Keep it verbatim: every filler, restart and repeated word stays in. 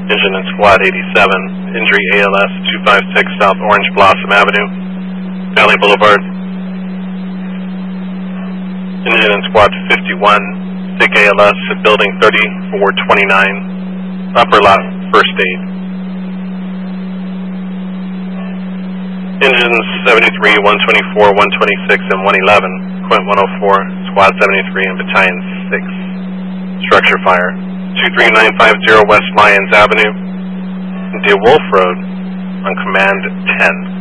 Engine in Squad eighty-seven, injury A L S two five six South Orange Blossom Avenue, Valley Boulevard. Engine in Squad fifty-one, sick A L S at Building thirty-four twenty-nine, Upper Lot, First Aid. Engines seventy-three, one twenty-four, one twenty-six, and one eleven, Quint one oh four, Squad seventy-three, and Battalion six. Structure fire, two three nine five zero West Lyons Avenue, DeWolf Road, on Command ten.